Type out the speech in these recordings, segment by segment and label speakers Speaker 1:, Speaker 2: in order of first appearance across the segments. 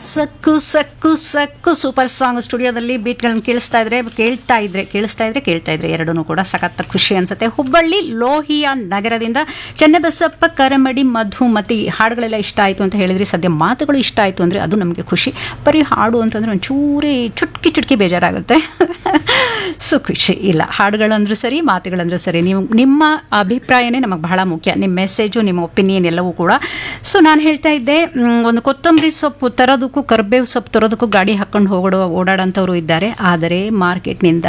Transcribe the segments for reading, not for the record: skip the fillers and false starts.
Speaker 1: Sakku Sakku Sakku super song ಸ್ಟುಡಿಯೋದಲ್ಲಿ ಬೀಟ್ಗಳನ್ನ ಕೇಳಿಸ್ತಾ ಇದ್ರೆ ಎರಡೂ ಕೂಡ ಸಖತ್ ಖುಷಿ ಅನ್ಸುತ್ತೆ. ಹುಬ್ಬಳ್ಳಿ ಲೋಹಿಯಾ ನಗರದಿಂದ ಚನ್ನಬಸಪ್ಪ ಕರಮಡಿ ಮಧುಮತಿ ಹಾಡುಗಳೆಲ್ಲ ಇಷ್ಟ ಆಯಿತು ಅಂತ ಹೇಳಿದ್ರಿ. ಸದ್ಯ ಮಾತುಗಳು ಇಷ್ಟ ಆಯಿತು ಅಂದರೆ ಅದು ನಮಗೆ ಖುಷಿ. ಬರೀ ಹಾಡು ಅಂತಂದರೆ ಒಂಚೂರೇ ಚುಟ್ಕಿ ಬೇಜಾರಾಗುತ್ತೆ. ಸೊ ಖುಷಿ ಇಲ್ಲ, ಹಾಡುಗಳಂದ್ರೂ ಸರಿ ಮಾತುಗಳಂದ್ರೂ ಸರಿ, ನೀವು ನಿಮ್ಮ ಅಭಿಪ್ರಾಯನೇ ನಮಗೆ ಬಹಳ ಮುಖ್ಯ, ನಿಮ್ಮ ಮೆಸೇಜು ನಿಮ್ಮ ಒಪಿನಿಯನ್ ಎಲ್ಲವೂ ಕೂಡ. ಸೊ ನಾನು ಹೇಳ್ತಾ ಇದ್ದೆ, ಒಂದು ಕೊತ್ತಂಬರಿ ಸೊಪ್ಪು ತರೋದಕ್ಕೂ ಕರ್ಬೇವು ಸೊಪ್ಪು ತರೋದಕ್ಕೂ ಗಾಡಿ ಹಾಕ್ಕೊಂಡು ಓಡಾಡೋಂಥವ್ರು ಇದ್ದಾರೆ. ಆದರೆ ಮಾರ್ಕೆಟ್ನಿಂದ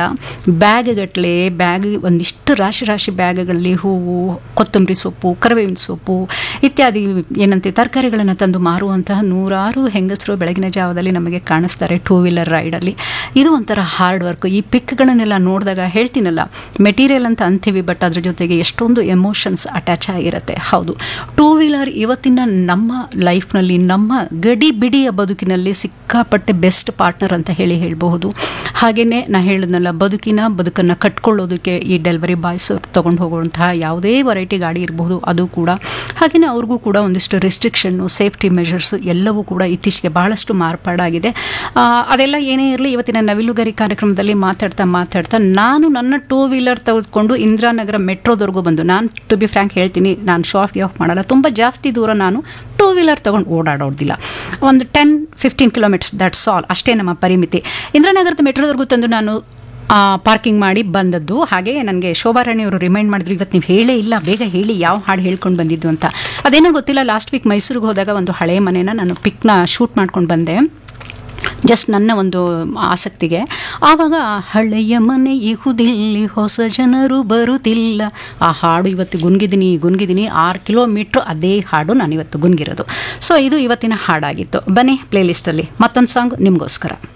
Speaker 1: ಬ್ಯಾಗ್ ಒಂದಿಷ್ಟು ರಾಶಿ ಬ್ಯಾಗ್ಗಳಲ್ಲಿ ಹೂವು, ಕೊತ್ತಂಬರಿ ಸೊಪ್ಪು, ಕರಿಬೇವಿನ ಸೊಪ್ಪು ಇತ್ಯಾದಿ ಏನಂತೆ ತರಕಾರಿಗಳನ್ನು ತಂದು ಮಾರುವಂತಹ ನೂರಾರು ಹೆಂಗಸರು ಬೆಳಗಿನ ಜಾವದಲ್ಲಿ ನಮಗೆ ಕಾಣಿಸ್ತಾರೆ ಟೂ ವೀಲರ್ ರೈಡಲ್ಲಿ. ಇದು ಒಂಥರ ಹಾರ್ಡ್ ವರ್ಕ್. ಈ ಪಿಕ್ಗಳನ್ನೆಲ್ಲ ನೋಡಿದಾಗ ಹೇಳ್ತೀನಲ್ಲ, ಮೆಟೀರಿಯಲ್ ಅಂತ ಅಂತೀವಿ, ಬಟ್ ಅದ್ರ ಜೊತೆಗೆ ಎಷ್ಟೊಂದು ಎಮೋಷನ್ಸ್ ಅಟ್ಯಾಚ್ ಆಗಿರುತ್ತೆ. ಹೌದು, ಟೂ ವೀಲರ್ ಇವತ್ತಿನ ನಮ್ಮ ಲೈಫ್ನಲ್ಲಿ, ನಮ್ಮ ಗಡಿ ಬಿಡಿಯ ಬದುಕಿನಲ್ಲಿ ಸಿಕ್ಕಾಪಟ್ಟೆ ಬೆಸ್ಟ್ ಪಾರ್ಟ್ನರ್ ಅಂತ ಹೇಳಬಹುದು. ಹಾಗೆಯೇ ನಾ ಹೇಳಿದ್ನಲ್ಲ, ಬದುಕನ್ನು ಕಟ್ಕೊಳ್ಳೋದಕ್ಕೆ ಈ ಡೆಲಿವರಿ ಬಾಯ್ಸ್ ತೊಗೊಂಡು ಹೋಗುವಂತಹ ಯಾವುದೇ ವೆರೈಟಿ ಗಾಡಿ ಇರಬಹುದು ಅದು ಕೂಡ. ಹಾಗೆಯೇ ಅವ್ರಿಗೂ ಕೂಡ ಒಂದಿಷ್ಟು ರೆಸ್ಟ್ರಿಕ್ಷನ್ನು, ಸೇಫ್ಟಿ ಮೆಷರ್ಸು ಎಲ್ಲವೂ ಕೂಡ ಇತ್ತೀಚೆಗೆ ಬಹಳಷ್ಟು ಮಾರ್ಪಾಡಾಗಿದೆ. ಅದೆಲ್ಲ ಏನೇ ಇರಲಿ, ಇವತ್ತಿನ ನವಿಲುಗರಿ ಕಾರ್ಯಕ್ರಮದಲ್ಲಿ ಮಾತಾಡ್ತಾ ನಾನು ನನ್ನ ಟೂ ವೀಲರ್ ತೆಗೆದುಕೊಂಡು ಇಂದಿರಾನಗರ ಮೆಟ್ರೋದವರೆಗೂ ಬಂದು, ನಾನು ಟು ಬಿ ಫ್ರ್ಯಾಂಕ್ ಹೇಳ್ತೀನಿ, ನಾನು ಶೋ ಆಫ್ ಮಾಡಲ್ಲ, ತುಂಬ ಜಾಸ್ತಿ ದೂರ ನಾನು ಟೂ ವೀಲರ್ ತೊಗೊಂಡು ಓಡಾಡೋದಿಲ್ಲ. ಒಂದು 10-15 ಕಿಲೋಮೀಟರ್ಸ್, ದಟ್ಸ್ ಆಲ್, ಅಷ್ಟೇ ನಮ್ಮ ಪರಿಮಿತಿ. ಇಂದಿರಾನಗರದ ಮೆಟ್ರೋದವರೆಗೂ ತಂದು ನಾನು ಪಾರ್ಕಿಂಗ್ ಮಾಡಿ ಬಂದದ್ದು. ಹಾಗೆ ನನಗೆ ಶೋಭಾರಾಣಿಯವರು ರಿಮೈಂಡ್ ಮಾಡಿದ್ರು, ಇವತ್ತು ನೀವು ಹೇಳೇ ಇಲ್ಲ, ಬೇಗ ಹೇಳಿ ಯಾವ ಹಾಡು ಹೇಳ್ಕೊಂಡು ಬಂದಿದ್ದು ಅಂತ. ಅದೇನೋ ಗೊತ್ತಿಲ್ಲ, ಲಾಸ್ಟ್ ವೀಕ್ ಮೈಸೂರಿಗೆ ಹೋದಾಗ ಒಂದು ಹಳೆಯ ಮನೇನ ನಾನು ಪಿಕ್ನ ಶೂಟ್ ಮಾಡ್ಕೊಂಡು ಬಂದೆ, ಜಸ್ಟ್ ನನ್ನ ಒಂದು ಆಸಕ್ತಿಗೆ. ಆವಾಗ ಹಳೆಯ ಮನೆ ಇಹುದಿಲ್ಲಿ ಹೊಸ ಜನರು ಬರುತ್ತಿಲ್ಲ, ಆ ಹಾಡು ಇವತ್ತು ಗುನ್ಗಿದ್ದೀನಿ 6 ಕಿಲೋಮೀಟ್ರ್ ಅದೇ ಹಾಡು ನಾನು ಇವತ್ತು ಗುನ್ಗಿರೋದು. ಸೊ ಇದು ಇವತ್ತಿನ ಹಾಡಾಗಿತ್ತು. ಬನ್ನಿ ಪ್ಲೇಲಿಸ್ಟಲ್ಲಿ ಮತ್ತೊಂದು ಸಾಂಗ್ ನಿಮಗೋಸ್ಕರ.